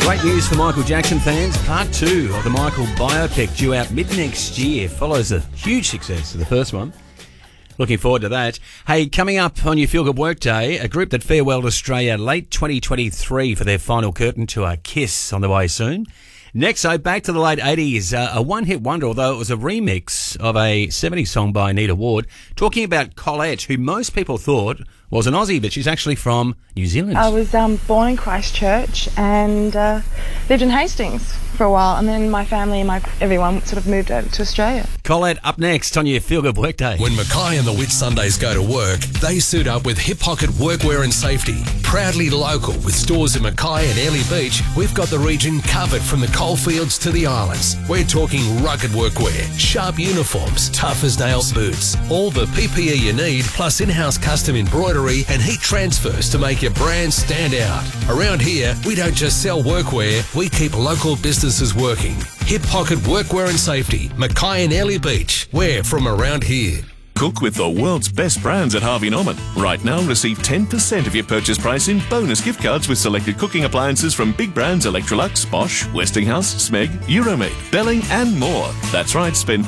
Great news for Michael Jackson fans. Part 2 of the Michael biopic due out mid-next year follows the huge success of the first one. Looking forward to that. Hey, coming up on your Feel Good Work Day, a group that farewelled Australia late 2023 for their final curtain tour, Kiss, on the way soon. Next, so back to the late 80s, a one-hit wonder, although it was a remix of a 70s song by Anita Ward, talking about Colette, who most people thought was an Aussie, but she's actually from New Zealand. I was born in Christchurch and lived in Hastings for a while, and then my family and everyone sort of moved over to Australia. Colette up next on your Feel Good Work Day. When Mackay and the Whitsundays go to work, they suit up with Hip Pocket Workwear and Safety. Proudly local with stores in Mackay and Airlie Beach, we've got the region covered from the coalfields to the islands. We're talking rugged workwear, sharp uniforms, tough as nails boots, all the PPE you need, plus in-house custom embroidery and heat transfers to make your brand stand out. Around here, we don't just sell workwear, we keep local businesses working. Hip Pocket Workwear and Safety, Mackay and Airlie Beach. We're from around here. Cook with the world's best brands at Harvey Norman. Right now, receive 10% of your purchase price in bonus gift cards with selected cooking appliances from big brands Electrolux, Bosch, Westinghouse, Smeg, Euromade, Belling and more. That's right, spend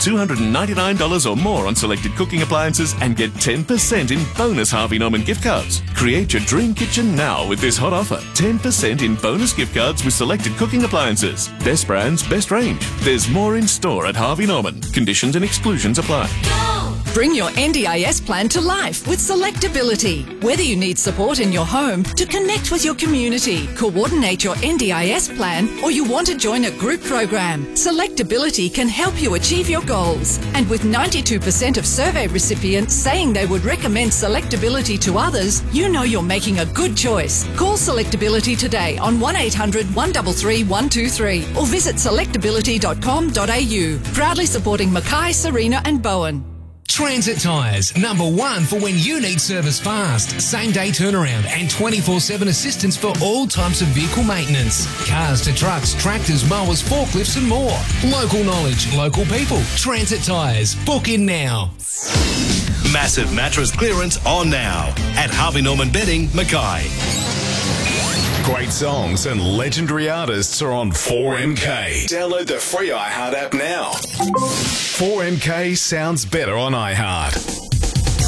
$299 or more on selected cooking appliances and get 10% in bonus Harvey Norman gift cards. Create your dream kitchen now with this hot offer. 10% in bonus gift cards with selected cooking appliances. Best brands, best range. There's more in store at Harvey Norman. Conditions and exclusions apply. Bring your NDIS plan to life with Selectability. Whether you need support in your home, to connect with your community, coordinate your NDIS plan, or you want to join a group program, Selectability can help you achieve your goals. And with 92% of survey recipients saying they would recommend Selectability to others, you know you're making a good choice. Call Selectability today on 1800 133 123 or visit selectability.com.au. Proudly supporting Mackay, Serena and Bowen. Transit Tyres, number one for when you need service fast, same day turnaround and 24/7 assistance for all types of vehicle maintenance. Cars to trucks, tractors, mowers, forklifts and more. Local knowledge, local people. Transit Tyres, book in now. Massive mattress clearance on now at Harvey Norman Bedding, Mackay. Great songs and legendary artists are on 4MK. Download the free iHeart app now. 4MK sounds better on iHeart.